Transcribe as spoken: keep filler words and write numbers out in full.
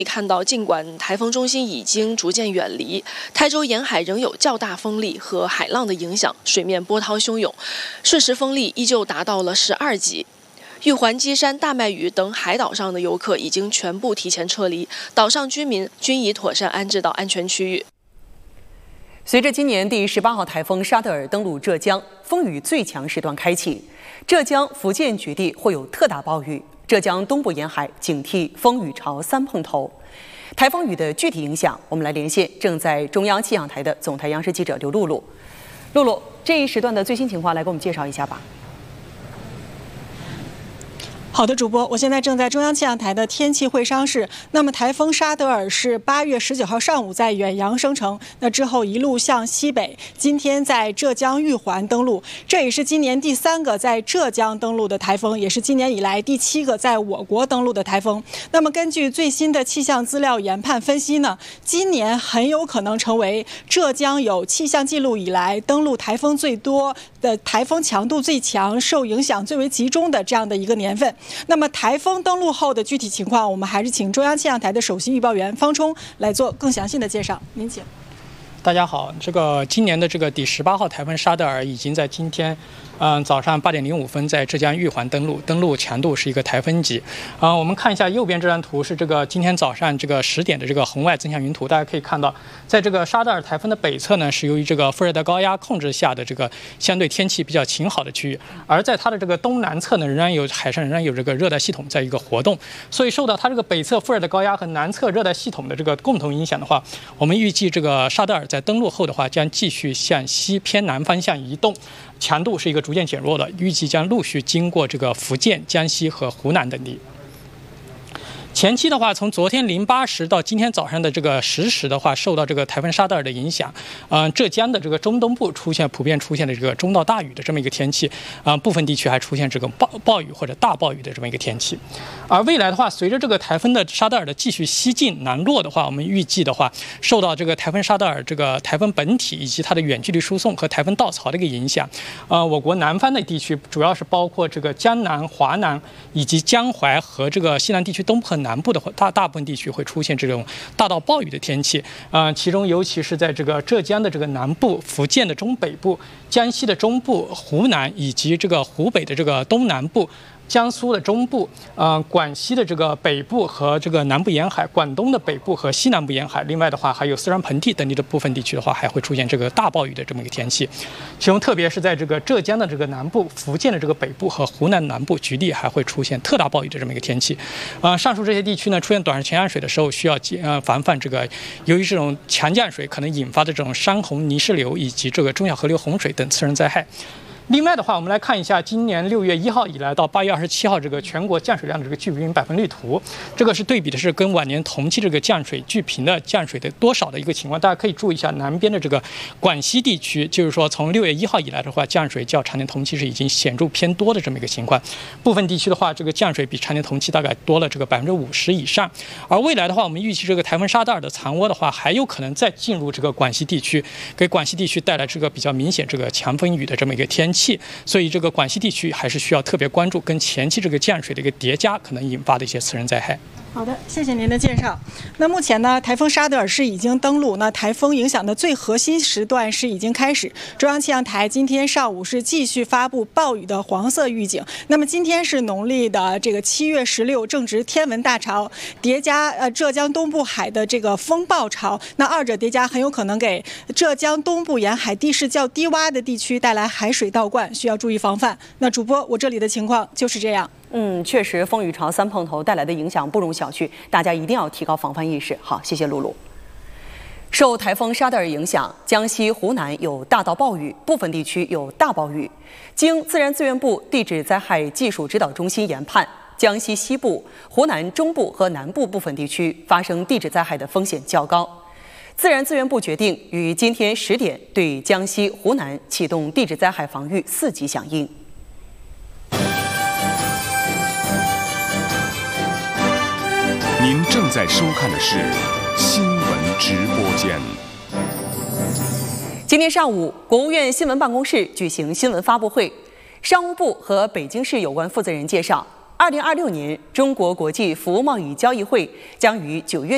看到，尽管台风中心已经逐渐远离，台州沿海仍有较大风力和海浪的影响，水面波涛汹涌，瞬时风力依旧达到了十二级。玉环、基山、大麦屿等海岛上的游客已经全部提前撤离，岛上居民均已妥善安置到安全区域。 随着今年第十八号台风沙德尔登陆浙江，风雨最强时段开启，浙江、福建局地会有特大暴雨。浙江东部沿海警惕风雨潮三碰头。台风雨的具体影响，我们来连线正在中央气象台的总台央视记者刘露露。露露，这一时段的最新情况来给我们介绍一下吧。 好的，主播，我现在正在中央气象台的天气会商室。那么，台风沙德尔是八月十九号上午在远洋生成，那之后一路向西北，今天在浙江玉环登陆。这也是今年第三个在浙江登陆的台风，也是今年以来第七个在我国登陆的台风。那么，根据最新的气象资料研判分析呢，今年很有可能成为浙江有气象记录以来登陆台风最多的、台风强度最强、受影响最为集中的这样的一个年份。那么台风登陆后的具体情况，我们还是请中央气象台的首席预报员方冲来做更详细的介绍。您请。 大家好，这个今年的这个第十八号台风沙德尔已经在今天，嗯，早上八点零五分在浙江玉环登陆，登陆强度是一个台风级。啊、呃，我们看一下右边这张图是这个今天早上这个十点的这个红外增强云图，大家可以看到，在这个沙德尔台风的北侧呢，是由于这个副热带高压控制下的这个相对天气比较晴好的区域，而在它的这个东南侧呢，仍然有海上仍然有这个热带系统在一个活动，所以受到它这个北侧副热带高压和南侧热带系统的这个共同影响的话，我们预计这个沙德尔在登陆后的话，将继续向西偏南方向移动，强度是一个逐渐减弱的，预计将陆续经过这个福建、江西和湖南等地。前期的话，从昨天零八时到今天早上的这个十时的话，受到这个台风沙德尔的影响，嗯、呃，浙江的这个中东部出现普遍出现的这个中到大雨的这么一个天气，啊、呃，部分地区还出现这个暴暴雨或者大暴雨的这么一个天气。而未来的话，随着这个台风的沙德尔的继续西进南落的话，我们预计的话，受到这个台风沙德尔这个台风本体以及它的远距离输送和台风倒槽的一个影响，呃，我国南方的地区主要是包括这个江南、华南以及江淮和这个西南地区东部和南部的大大部分地区会出现这种大到暴雨的天气，啊、呃，其中尤其是在这个浙江的这个南部、福建的中北部、江西的中部、湖南以及这个湖北的这个东南部。江苏的中部，呃，广西的这个北部和这个南部沿海，广东的北部和西南部沿海，另外的话还有四川盆地等地的部分地区的话，还会出现这个大暴雨的这么一个天气。其中特别是在这个浙江的这个南部、福建的这个北部和湖南南部局地还会出现特大暴雨的这么一个天气。呃，上述这些地区呢，出现短时强降水的时候，需要呃防范这个由于这种强降水可能引发的这种山洪、泥石流以及这个中小河流洪水等次生灾害。另外的话，我们来看一下今年六月一号以来到八月二十七号这个全国降水量的这个聚平百分率图，这个是对比的是跟往年同期这个降水聚平的降水的多少的一个情况。大家可以注意一下南边的这个广西地区，就是说从六月一号以来的话，降水较常年同期是已经显著偏多的这么一个情况。部分地区的话，这个降水比常年同期大概多了这个百分之五十以上。而未来的话，我们预期这个台风沙德尔的残涡的话，还有可能再进入这个广西地区，给广西地区带来这个比较明显这个强风雨的这么一个天气。所以这个广西地区还是需要特别关注跟前期这个降水的一个叠加可能引发的一些次生灾害。 好的，谢谢您的介绍。那目前呢，台风沙德尔是已经登陆，那台风影响的最核心时段是已经开始。中央气象台今天上午是继续发布暴雨的黄色预警。那么今天是农历的这个七月十六，正值天文大潮，叠加呃浙江东部海的这个风暴潮，那二者叠加很有可能给浙江东部沿海地势较低洼的地区带来海水倒灌，需要注意防范。那主播，我这里的情况就是这样。 嗯，确实，风雨潮三碰头带来的影响不容小觑，大家一定要提高防范意识。好，谢谢露露。受台风沙德尔影响，江西、湖南有大到暴雨，部分地区有大暴雨。经自然资源部地质灾害技术指导中心研判，江西西部、湖南中部和南部部分地区发生地质灾害的风险较高。自然资源部决定于今天十点对江西、湖南启动地质灾害防御四级响应。 您正在收看的是新闻直播间。 今天上午，国务院新闻办公室举行新闻发布会，商务部和北京市有关负责人介绍，二零二六年中国国际服务贸易交易会将于九月